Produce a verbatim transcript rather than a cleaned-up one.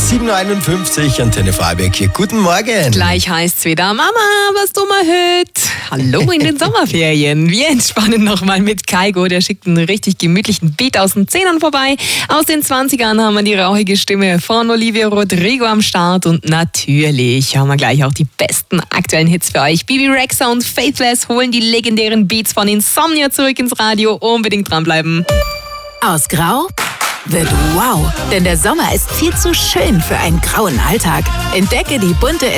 sieben Uhr einundfünfzig, Antenne Vorarlberg hier. Guten Morgen. Gleich heißt's wieder, Mama, was du mal hört. Hallo in den Sommerferien. Wir entspannen nochmal mit Kaigo. Der schickt einen richtig gemütlichen Beat aus den Zehnern vorbei. Aus den zwanzigern haben wir die rauchige Stimme von Olivia Rodrigo am Start. Und natürlich haben wir gleich auch die besten aktuellen Hits für euch. Bibi Rexha und Faithless holen die legendären Beats von Insomnia zurück ins Radio. Unbedingt dranbleiben. Aus Grau wird wow, denn der Sommer ist viel zu schön für einen grauen Alltag. Entdecke die bunte